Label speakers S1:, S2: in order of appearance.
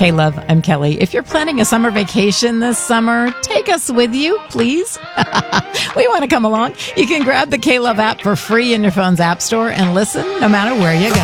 S1: K-Love, I'm Kelly. If you're planning a summer vacation this summer, take us with you, please. We want to come along. You can grab the K-Love app for free in your phone's app store and listen no matter where you go.